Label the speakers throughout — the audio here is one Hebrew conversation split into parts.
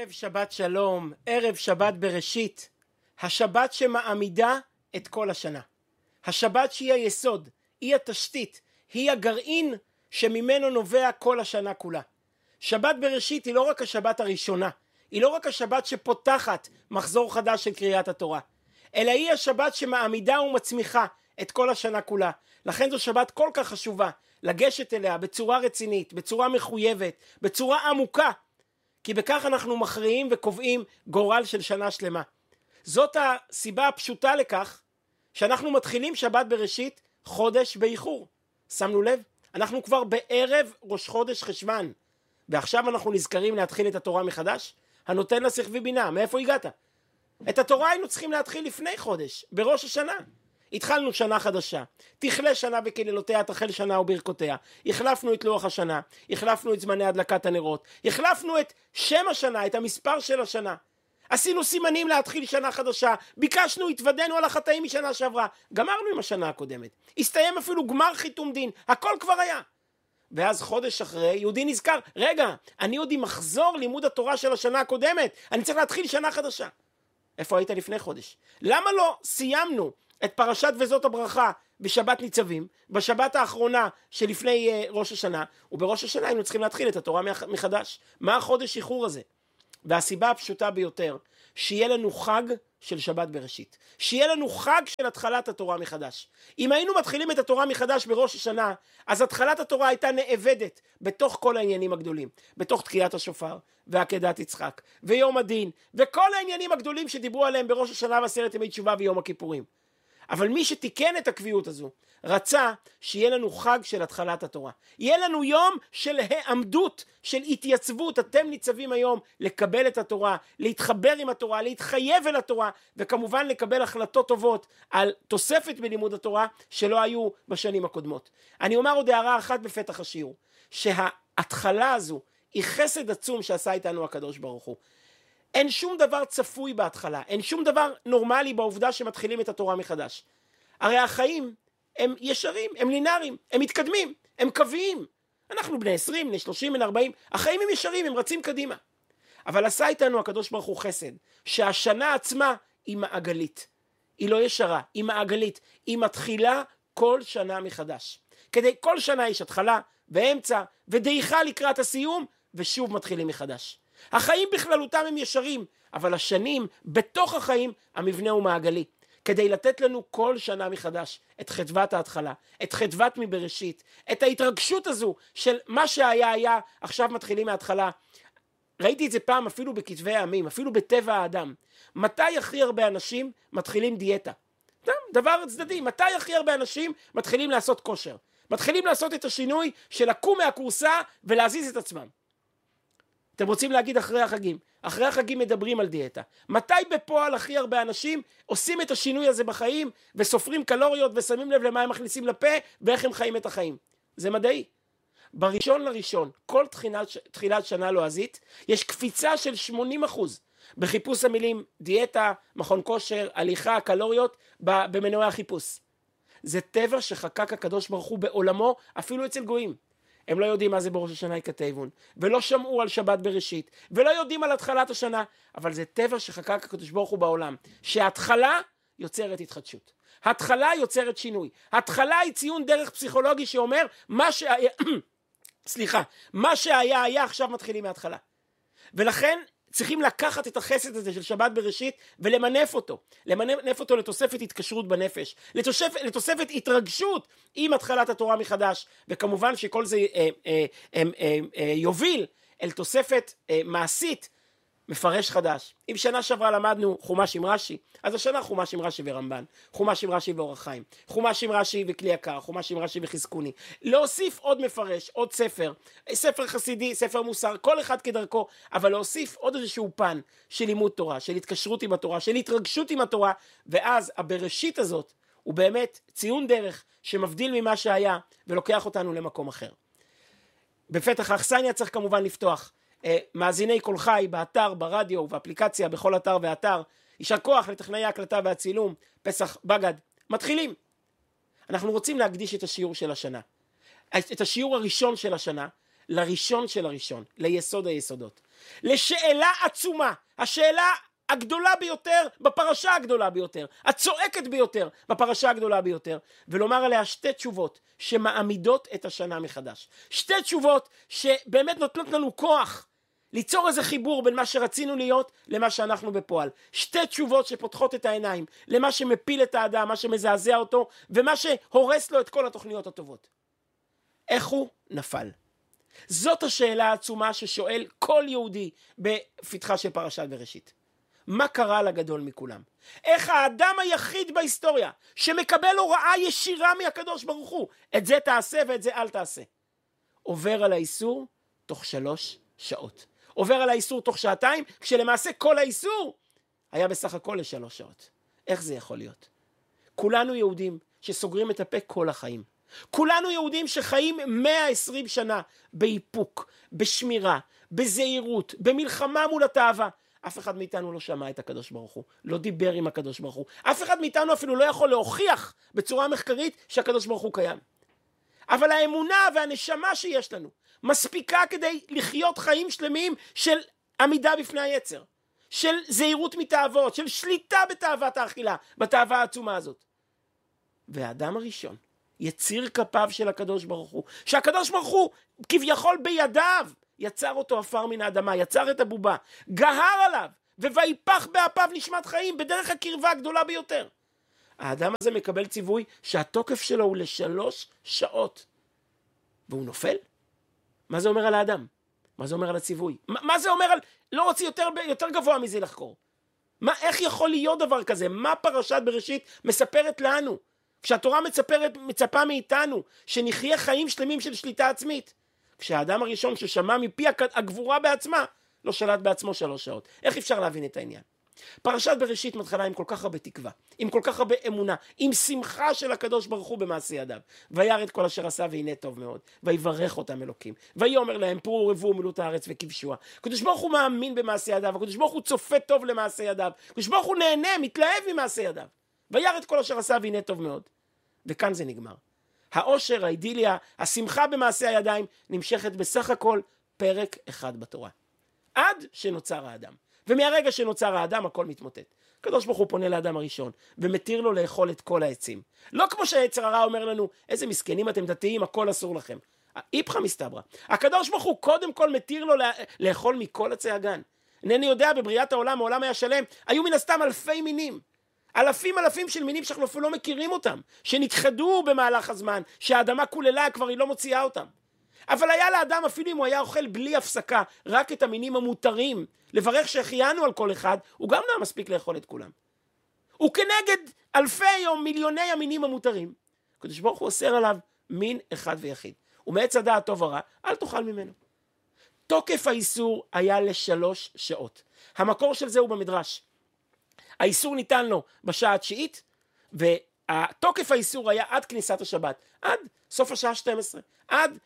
Speaker 1: ערב שבת שלום, ערב שבת בראשית, השבת שמעמידה את כל השנה. השבת שהיא היסוד, היא התשתית, היא הגרעין שממנו נובע כל השנה כולה. שבת בראשית היא לא רק השבת הראשונה, היא לא רק השבת שפותחת מחזור חדש של קריאת התורה, אלא היא השבת שמעמידה ומצמיחה את כל השנה כולה. לכן זו שבת כל כך חשובה, לגשת אליה בצורה רצינית, בצורה מחויבת, בצורה עמוקה, כי בכך אנחנו מכריעים וקובעים גורל של שנה שלמה. זאת הסיבה הפשוטה לכך שאנחנו מתחילים שבת בראשית חודש באיחור. שמנו לב? אנחנו כבר בערב ראש חודש חשוון, ועכשיו אנחנו נזכרים להתחיל את התורה מחדש? הנותן לה שכבי בינה, מאיפה הגעת? את התורה היינו צריכים להתחיל לפני חודש, בראש השנה. התחלנו שנה חדשה, תכלה שנה וקללותיה, תחל שנה וברכותיה. החלפנו את לוח השנה, החלפנו את זמני הדלקת הנרות, החלפנו את שם השנה, את המספר של השנה. עשינו סימנים להתחיל שנה חדשה, ביקשנו, התוודענו על החטאים משנה שעברה, גמרנו עם השנה הקודמת. הסתיים אפילו גמר חיתום דין, הכל כבר היה. ואז חודש אחרי, יהודי נזכר, רגע, אני עוד עם מחזור לימוד התורה של השנה הקודמת, אני צריך להתחיל שנה חדשה. איפה היית לפני חודש? למה לא סיימנו את פרשת וזאת הברכה בשבת ניצבים, בשבת האחרונה שלפני ראש השנה, ובראש השנה היינו צריכים להתחיל את התורה מחדש? מה החודש איחור הזה? והסיבה הפשוטה ביותר, שיהיה לנו חג של שבת בראשית, שיהיה לנו חג של התחלת התורה מחדש. אם היינו מתחילים את התורה מחדש בראש השנה, אז התחלת התורה הייתה נאבדת בתוך כל העניינים הגדולים, בתוך תקיעת השופר ועקדת יצחק ויום הדין וכל העניינים הגדולים שדיברו עליהם בראש השנה ועשרת ימי תשובה ויום הכיפורים. אבל מי שתיקן את הקביעות הזו רצה שיהיה לנו חג של התחלת התורה, יהיה לנו יום של העמדות, של התייצבות. אתם ניצבים היום לקבל את התורה, להתחבר עם התורה, להתחייב אל התורה, וכמובן לקבל החלטות טובות על תוספת בלימוד התורה שלא היו בשנים הקודמות. אני אומר עוד הערה אחת בפתח השיעור, שההתחלה הזו היא חסד עצום שעשה איתנו הקדוש ברוך הוא. אין שום דבר צפוי בהתחלה, אין שום דבר נורמלי בעובדה שמתחילים את התורה מחדש. הרי החיים הם ישרים, הם לינאריים, הם מתקדמים, הם קוויים. אנחנו בני 20, בני 30, בני 40, החיים הם ישרים, הם רצים קדימה. אבל עשה איתנו הקדוש ברוך הוא חסד, שהשנה עצמה היא מעגלית. היא לא ישרה, היא מעגלית, היא מתחילה כל שנה מחדש. כל שנה יש התחלה ואמצע ודעיכה לקראת הסיום, ושוב מתחילים מחדש. החיים בכללותם הם ישרים, אבל השנים בתוך החיים המבנה הוא מעגלי, כדי לתת לנו כל שנה מחדש את חדוות ההתחלה, את חדוות מבראשית, את ההתרגשות הזו של מה שהיה היה, עכשיו מתחילים מההתחלה. ראיתי את זה פעם אפילו בכתבי הימים, אפילו בטבע האדם. מתי הכי הרבה אנשים מתחילים דיאטה? דבר צדדי, מתי הכי הרבה אנשים מתחילים לעשות כושר? מתחילים לעשות את השינוי של לקום מהקורסה ולהזיז את עצמם. אתם רוצים להגיד אחרי החגים. אחרי החגים מדברים על דיאטה. מתי בפועל הכי הרבה אנשים עושים את השינוי הזה בחיים וסופרים קלוריות ושמים לב למה הם מכניסים לפה ואיך הם חיים את החיים? זה מדעי. בראשון לראשון, כל תחילת שנה לועזית, יש קפיצה של 80% בחיפוש המילים דיאטה, מכון כושר, הליכה, קלוריות במנועי החיפוש. זה טבע שחקק הקדוש ברוך הוא בעולמו אפילו אצל גויים. הם לא יודעים מה זה בראש השנה יכתבון, ולא שמעו על שבת בראשית, ולא יודעים על התחלת השנה, אבל זה טבע שחקק הקדוש ברוך הוא בעולם, שההתחלה יוצרת התחדשות, התחלה יוצרת שינוי, התחלה היא ציון דרך פסיכולוגי שאומר מה שהיה, מה שהיה היה, עכשיו מתחילים מההתחלה. ולכן צריכים לקחת את החסד הזה של שבת בראשית ולמנף אותו, לתוספת התקשרות בנפש, לתוספת התרגשות עם התחלת התורה מחדש, וכמובן שכל זה יוביל אל תוספת מעשית, מפרש חדש. אם שנה שעברה למדנו חומש עם רש"י, אז השנה חומש עם רש"י ורמב"ן, חומש עם רש"י ואור החיים, חומש עם רש"י וכלי יקר, חומש עם רש"י וחזקוני. להוסיף עוד מפרש, עוד ספר חסידי, ספר מוסר, כל אחד כדרכו, אבל להוסיף עוד איזשהו פן של לימוד תורה, של התקשרות עם התורה, של התרגשות עם התורה, ואז הבראשית הזאת הוא באמת ציון דרך שמבדיל ממה שהיה ולוקח אותנו למקום אחר. בפתח האכסניה צריך כמובן לפתוח מאזיני כל חי באתר, ברדיו ובאפליקציה, בכל אתר ואתר. יישר כוח לטכנאי ההקלטה והצילום, פסח בגד. מתחילים. אנחנו רוצים להקדיש את השיעור של השנה, את השיעור הראשון של השנה, לראשון של הראשון, ליסוד היסודות. לשאלה עצומה, השאלה הגדולה ביותר בפרשה הגדולה ביותר, הצועקת ביותר בפרשה הגדולה ביותר, ולומר עליה שתי תשובות שמעמידות את השנה מחדש. שתי תשובות שבאמת נותנות לנו כוח ליצור איזה חיבור בין מה שרצינו להיות למה שאנחנו בפועל. שתי תשובות שפותחות את העיניים למה שמפיל את האדם, מה שמזעזע אותו, ומה שהורס לו את כל התוכניות הטובות. איך הוא נפל? זאת השאלה העצומה ששואל כל יהודי בפתחה של פרשת בראשית. מה קרה לגדול מכולם? איך האדם היחיד בהיסטוריה שמקבל הוראה ישירה מהקדוש ברוך הוא, את זה תעשה ואת זה אל תעשה, עובר על האיסור תוך 3 שעות. עובר על האיסור תוך 2 שעתיים, כשלמעשה כל האיסור היה בסך הכל ל3 שעות. איך זה יכול להיות? כולנו יהודים שסוגרים את הפה כל החיים. כולנו יהודים שחיים 120 שנה באיפוק, בשמירה, בזהירות, במלחמה מול התאווה. אף אחד מאיתנו לא שמע את הקדוש ברוך הוא, לא דיבר עם הקדוש ברוך הוא. אף אחד מאיתנו אפילו לא יכול להוכיח בצורה מחקרית שהקדוש ברוך הוא קיים. אבל האמונה והנשמה שיש לנו מספיקה כדי לחיות חיים שלמים של עמידה בפני היצר, של זהירות מתאוות, של שליטה בתאוות האכילה, בתאווה העצומה הזאת. והאדם הראשון, יציר כפיו של הקדוש ברוך הוא, שהקדוש ברוך הוא כביכול בידיו יצר אותו עפר מן האדמה, יצר את הבובה, גהר עליו, וויפח באפיו נשמת חיים בדרך הקרבה הגדולה ביותר. האדם הזה מקבל ציווי שהתוקף שלו הוא ל3 שעות, והוא נופל. מה זה אומר על האדם? מה זה אומר על הציווי? מה זה אומר על לא רוצה יותר גבוה מזה לחקור? איך יכול להיות דבר כזה? מה פרשת בראשית מספרת לנו? כשהתורה מצפה מאיתנו שנחיה חיים שלמים של שליטה עצמית. כשהאדם הראשון ששמע מפי הגבורה בעצמה, לא שלט בעצמו 3 שעות. איך אפשר להבין את העניין? פרשת בראשית מתחילה עם כל כך הרבה תקווה, עם כל כך הרבה אמונה, עם שמחה של הקדוש ברוך הוא במעשה ידיו. וירא את כל אשר עשה והנה טוב מאוד, ויברך אותם אלוקים, ויאמר להם פרו ורבו ומילאו את הארץ וכבשוה. הקדוש ברוך הוא מאמין במעשה ידיו, הקדוש ברוך הוא צופה טוב למעשה ידיו, הקדוש ברוך הוא נהנה, מתלהב ממעשה ידיו. וירא את כל אשר עשה והנה טוב מאוד. וכאן זה נגמר. האושר, האידיליה, השמחה במעשה הידיים נמשכת בסך הכל פרק אחד בתורה. עד שנוצר האדם. ומהרגע שנוצר האדם הכל מתמוטט. הקדוש ברוך הוא פונה לאדם הראשון ומתיר לו לאכול את כל העצים. לא כמו שהיצר הרע אומר לנו, איזה מסכנים אתם דתיים, הכל אסור לכם. איפכא מסתברא. הקדוש ברוך הוא קודם כל מתיר לו לאכול מכל עצי הגן. אינני יודע, בבריאת העולם, העולם היה שלם, היו מן הסתם אלפי מינים. אלפים של מינים שאנחנו אפילו לא מכירים אותם, שנכחדו במהלך הזמן, שהאדמה כוללה כבר היא לא מוציאה אותם. אבל היה לאדם, אפילו אם הוא היה אוכל בלי הפסקה רק את המינים המותרים, לברך שהחיינו על כל אחד, הוא גם לא מספיק לאכול את כולם. וכנגד אלפי או מיליוני המינים המותרים, הקדוש ברוך הוא אוסר עליו מין אחד ויחיד. ומעץ הדעת טוב ורע, אל תאכל ממנו. תוקף האיסור היה ל3 שעות. המקור של זה הוא במדרש. האיסור ניתן לו בשעה התשיעית, והתוקף האיסור היה עד כניסת השבת, עד סוף השעה 12, עד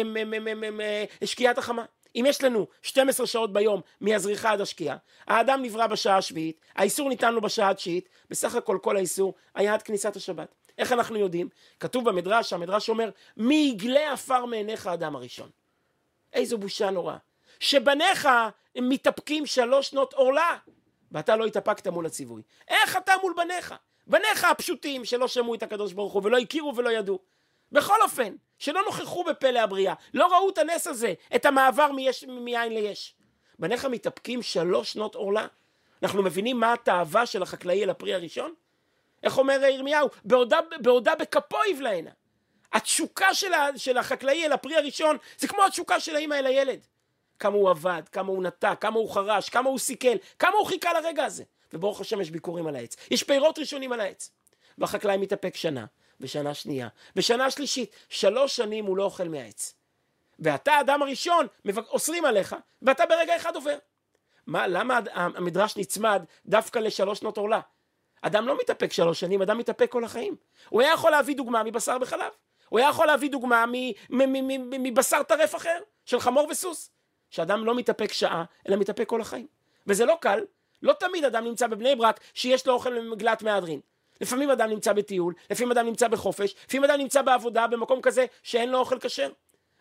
Speaker 1: שקיעת החמה. אם יש לנו 12 שעות ביום מהזריחה עד השקיעה, האדם נברא בשעה השביעית, האיסור ניתן לו בשעה התשיעית, בסך הכל כל האיסור היה עד כניסת השבת. איך אנחנו יודעים? כתוב במדרש, המדרש אומר, מי יגלה עפר מעיניך האדם הראשון. איזו בושה נורא. שבניך הם מתאפקים 3 שנות עורלה, ואתה לא התאפקת מול הציווי. איך אתה מול בניך? בניך הפשוטים שלא שמעו את הקדוש ברוך הוא ולא הכירו ולא ידעו. בכל אופן, שלא נוכחו בפלא הבריאה, לא ראו את הנס הזה, את המעבר מיין ליש. בניך מתאפקים 3 שנות עורלה. אנחנו מבינים מה התאווה של החקלאי אל הפרי הראשון? איך אומר ירמיהו? בעודה בכפו יבלענה. התשוקה של החקלאי אל הפרי הראשון זה כמו התשוקה של האמא אל הילד. כמה הוא עבד, כמה הוא נטע, כמה הוא חרש, כמה הוא סיכל, כמה הוא חיכה לרגע הזה. וברוך השם יש ביקורים על העץ. יש פירות ראשונים על העץ. והחקלאי מתאפק שנה, ושנה שנייה, ושנה שלישית. 3 שנים הוא לא אוכל מהעץ. ואתה האדם הראשון, אוסרים עליך, ואתה ברגע אחד עובר. למה המדרש נצמד דווקא ל3 שנות עורלה? אדם לא מתאפק 3 שנים, אדם מתאפק כל החיים. הוא היה יכול להביא דוגמה מבשר בחלב. הוא היה יכול להביא דוגמה מבשר טרף אחר, של חמור וסוס. שאדם לא מתאפק שעה, אלא מתאפק כל החיים. וזה לא קל. לא תמיד אדם נמצא בבני ברק שיש לו אוכל מגלת מהדרין. לפעמים אדם נמצא בטיול, לפעמים אדם נמצא בחופש, לפעמים אדם נמצא בעבודה במקום כזה שאין לו אוכל כשר.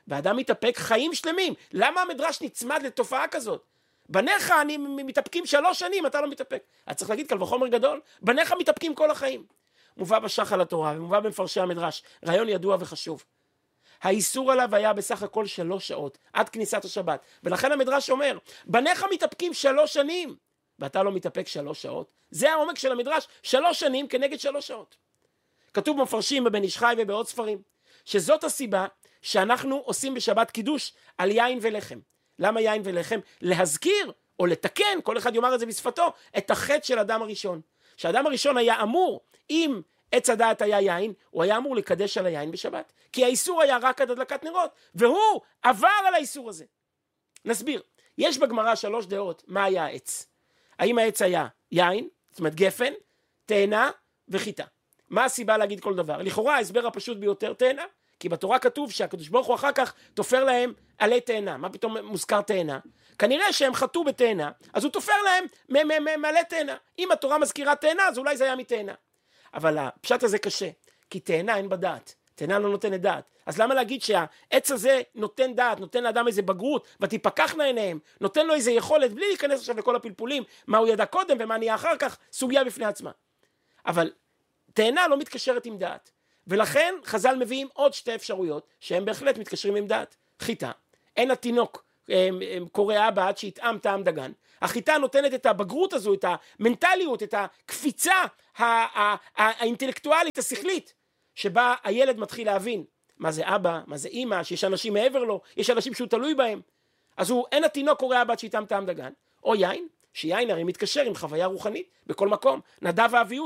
Speaker 1: ואדם מתאפק חיים שלמים. למה המדרש נצמד לתופעה כזאת? בניך אני מתאפקים 3 שנים, אתה לא מתאפק. אז צריך להגיד קל וחומר גדול, בניך מתאפקים כל החיים. מובא בשח על התורה ומובא במפרשי המדרש, רעיון ידוע וחשוב. האיסור עליו היה בסך הכל 3 שעות, עד כניסת השבת. ולכן המדרש אומר, בניך מתאפקים 3 שנים, ואתה לא מתאפק 3 שעות. זה העומק של המדרש, 3 שנים כנגד 3 שעות. כתוב במפרשים בבן איש חי ובעוד ספרים, שזאת הסיבה שאנחנו עושים בשבת קידוש על יין ולחם. למה יין ולחם? להזכיר או לתקן, כל אחד יאמר את זה בשפתו, את החטא של אדם הראשון. שהאדם הראשון היה אמור, אם עץ הדעת היה יין, הוא היה אמור לקדש על היין בשבת. כי האיסור היה רק עד הדלקת נרות, והוא עבר על האיסור הזה. נסביר. יש בגמרא 3 דעות מה היה העץ. האם העץ היה יין, זאת אומרת גפן, תאנה וחיטה. מה הסיבה להגיד כל דבר? לכאורה ההסבר הפשוט ביותר תאנה, כי בתורה כתוב שהקדוש ברוך הוא אחר כך תופר להם עלי תאנה. מה פתאום מוזכר תאנה? כנראה שהם חטאו בתאנה, אז הוא תופר להם מלא תאנה. אם התורה מזכירה תאנה, אז אולי זה היה מתאנה. אבל הפשט הזה קשה, כי תאנה אין בה דעת. תאנה לא נותנת דעת. אז למה להגיד שהעץ הזה נותן דעת, נותן לאדם איזה בגרות, ותפקחנה עיניהם, נותן לו איזה יכולת, בלי להיכנס עכשיו לכל הפלפולים, מה הוא ידע קודם ומה נהיה אחר כך, סוגיה בפני עצמה. אבל תאנה לא מתקשרת עם דעת. ולכן חז"ל מביאים עוד 2 אפשרויות, שהם בהחלט מתקשרים עם דעת. חיטה, אין התינוק קורא אבא עד שיטעם טעם דגן. החיטה נותנת את הבגרות הזו, את המנטליות, את הקפיצה האינטלקטואלית, השכלית, שבה הילד מתחיל להבין מה זה אבא, מה זה אמא, שיש אנשים מעבר לו, יש אנשים שהוא תלוי בהם. אז אין התינוק קורא אבא עד שיטעם טעם דגן. או יין, שיין הרי מתקשר עם חוויה רוחנית בכל מקום. נדב ואביהו